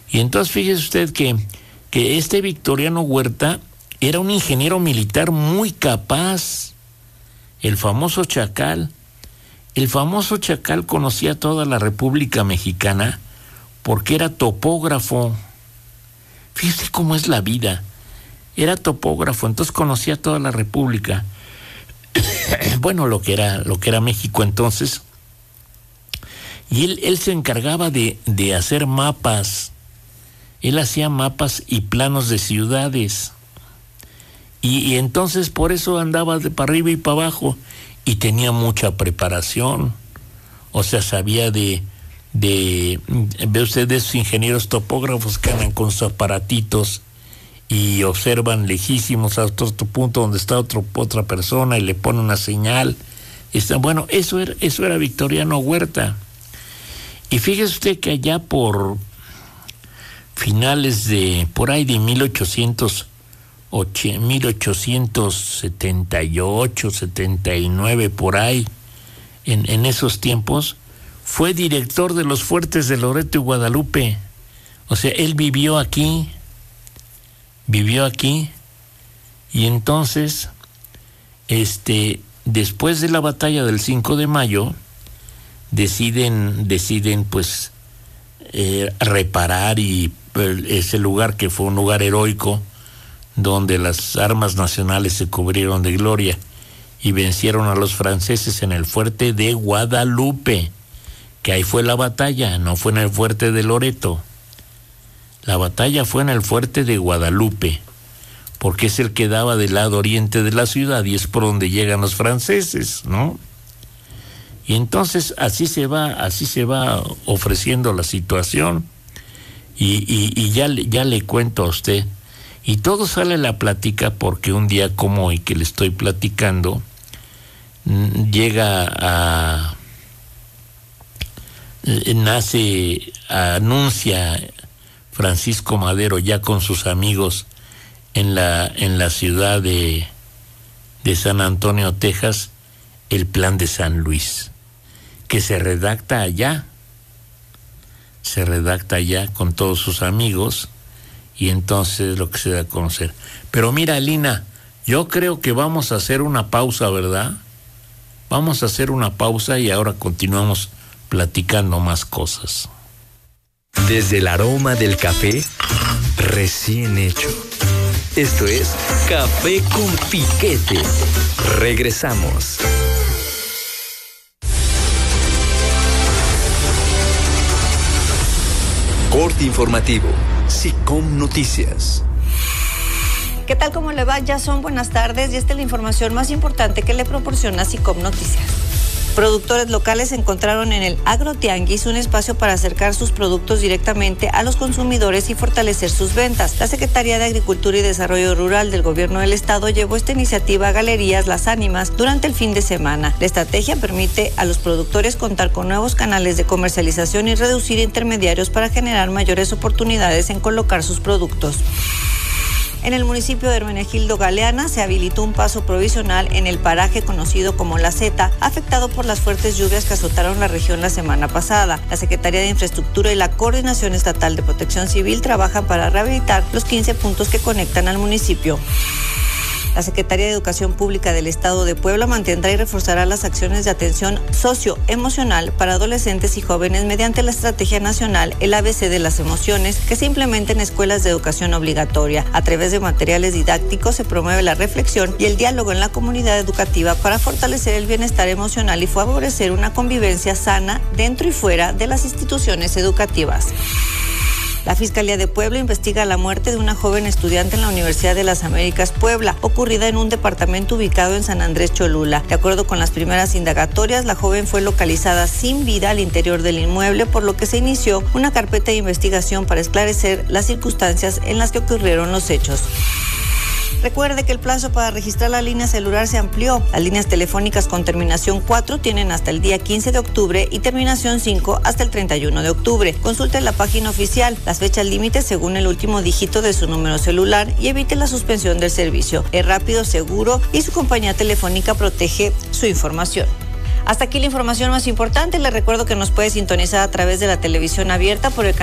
Y entonces fíjese usted que este Victoriano Huerta era un ingeniero militar muy capaz, el famoso Chacal. El famoso Chacal conocía toda la República Mexicana porque era topógrafo. Fíjese cómo es la vida. Era topógrafo, entonces conocía toda la República. Bueno, lo que era México entonces. Y él se encargaba de hacer mapas. Él hacía mapas y planos de ciudades. Y entonces por eso andaba de para arriba y para abajo. Y tenía mucha preparación. O sea, sabía ve usted de esos ingenieros topógrafos que andan con sus aparatitos y observan lejísimos hasta otro punto donde está otra persona y le pone una señal. Bueno, eso era Victoriano Huerta. Y fíjese usted que allá por finales por ahí de 1878, 79, por ahí, en esos tiempos, fue director de los fuertes de Loreto y Guadalupe. O sea, él vivió aquí, y entonces, después de la batalla del 5 de mayo, deciden pues reparar ese lugar que fue un lugar heroico, donde las armas nacionales se cubrieron de gloria y vencieron a los franceses en el fuerte de Guadalupe, que ahí fue la batalla, no fue en el fuerte de Loreto. La batalla fue en el fuerte de Guadalupe, porque es el que daba del lado oriente de la ciudad y es por donde llegan los franceses, ¿no? Y entonces así se va ofreciendo la situación y ya le cuento a usted. Y todo sale a la plática porque un día como hoy que le estoy platicando, anuncia Francisco Madero ya con sus amigos en la ciudad de San Antonio, Texas, el Plan de San Luis, que se redacta allá con todos sus amigos, y entonces lo que se da a conocer. Pero mira, Lina, yo creo que vamos a hacer una pausa, ¿verdad? Vamos a hacer una pausa y ahora continuamos platicando más cosas. Desde el aroma del café recién hecho. Esto es Café con Piquete. Regresamos. Corte informativo. SICOM Noticias. ¿Qué tal? ¿Cómo le va? Ya son buenas tardes y esta es la información más importante que le proporciona SICOM Noticias. Productores locales encontraron en el Agrotianguis un espacio para acercar sus productos directamente a los consumidores y fortalecer sus ventas. La Secretaría de Agricultura y Desarrollo Rural del Gobierno del Estado llevó esta iniciativa a Galerías Las Ánimas durante el fin de semana. La estrategia permite a los productores contar con nuevos canales de comercialización y reducir intermediarios para generar mayores oportunidades en colocar sus productos. En el municipio de Hermenegildo Galeana se habilitó un paso provisional en el paraje conocido como La Zeta, afectado por las fuertes lluvias que azotaron la región la semana pasada. La Secretaría de Infraestructura y la Coordinación Estatal de Protección Civil trabajan para rehabilitar los 15 puntos que conectan al municipio. La Secretaría de Educación Pública del Estado de Puebla mantendrá y reforzará las acciones de atención socioemocional para adolescentes y jóvenes mediante la Estrategia Nacional El ABC de las Emociones, que se implementa en escuelas de educación obligatoria. A través de materiales didácticos se promueve la reflexión y el diálogo en la comunidad educativa para fortalecer el bienestar emocional y favorecer una convivencia sana dentro y fuera de las instituciones educativas. La Fiscalía de Puebla investiga la muerte de una joven estudiante en la Universidad de las Américas Puebla, ocurrida en un departamento ubicado en San Andrés Cholula. De acuerdo con las primeras indagatorias, la joven fue localizada sin vida al interior del inmueble, por lo que se inició una carpeta de investigación para esclarecer las circunstancias en las que ocurrieron los hechos. Recuerde que el plazo para registrar la línea celular se amplió. Las líneas telefónicas con terminación 4 tienen hasta el día 15 de octubre y terminación 5 hasta el 31 de octubre. Consulte la página oficial las fechas límites según el último dígito de su número celular y evite la suspensión del servicio. Es rápido, seguro y su compañía telefónica protege su información. Hasta aquí la información más importante. Les recuerdo que nos puede sintonizar a través de la televisión abierta por el canal